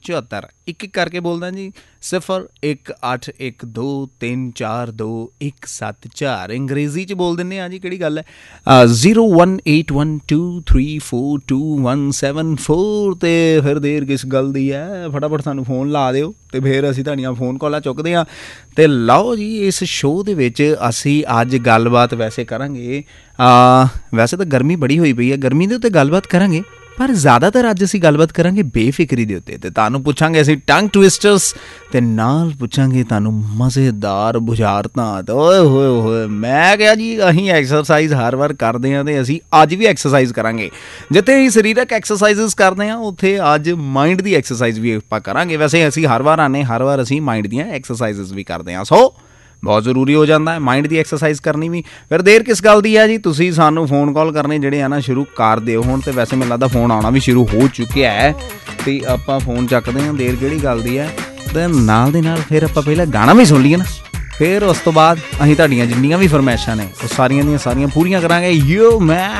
74 ਇੱਕ करके बोलदा जी 0181234217 अंग्रेजी च बोल दिंने जी किहड़ी गल है 018123422174 ते फिर देर किस गल दी है फटाफट सानू फोन ला दिओ ते फिर असीं तुहाडीआं फोन कॉलां चुकदे हां ते लाओ जी इस शो दे विच असीं अज गलबात वैसे करांगे वैसे तो गर्मी बड़ी होई पई है गर्मी दे उत्ते गलबात करांगे पर ज़्यादातर अज असीं गलबात करांगे बेफिक्री दे उत्ते ते तुहानूं पुछांगे असीं टंग ट्विस्टर्स ते नाल पुछांगे तुहानूं मज़ेदार बुझारतां ते ओए होए होए मैं कहा जी असीं एक्सरसाइज हर वार करदे हां ते असीं अज भी एक्सरसाइज करांगे जिथे असीं सरीरक एक्सरसाइजिज करदे हां उत्थे अज माइंड दी एक्सरसाइज भी आपां करांगे वैसे असीं हर वार आने हर वार असीं माइंड दियां एक्सरसाइजिज भी करदे हां सो बहुत ਜ਼ਰੂਰੀ ਹੋ ਜਾਂਦਾ ਹੈ ਮਾइंड ਦੀ ਐਕਸਰਸਾइज ਕਰਨੀ ਵੀ ਫਿਰ ਦੇਰ ਕਿਸ ਗੱਲ ਦੀ ਹੈ ਜੀ ਤੁਸੀਂ ਸਾਨੂੰ ਫੋਨ ਕਾਲ ਕਰਨੇ ਜਿਹੜੇ ਆ ਨਾ ਸ਼ੁਰੂ ਕਰ ਦਿਓ ਹੁਣ ਤੇ ਵੈਸੇ ਮੈਨੂੰ ਲੱਗਦਾ ਫੋਨ ਆਉਣਾ ਵੀ ਸ਼ੁਰੂ ਹੋ ਚੁੱਕਿਆ ਹੈ ਤੇ ਆਪਾਂ ਫੋਨ ਚੱਕਦੇ ਹਾਂ ਦੇਰ ਕਿਹੜੀ ਗੱਲ ਦੀ ਹੈ ਤੇ ਨਾਲ ਦੇ ਨਾਲ ਫਿਰ ਆਪਾਂ ਪਹਿਲਾਂ ਗਾਣਾ ਵੀ ਸੁਣ ਲਈਏ ਨਾ ਫਿਰ ਉਸ ਤੋਂ ਬਾਅਦ ਅਸੀਂ ਤੁਹਾਡੀਆਂ ਜਿੰਨੀਆਂ ਵੀ ਫਰਮਾਇਸ਼ਾਂ ਨੇ ਉਹ ਸਾਰੀਆਂ ਦੀਆਂ ਸਾਰੀਆਂ ਪੂਰੀਆਂ ਕਰਾਂਗੇ ਯੋ ਮੈਂ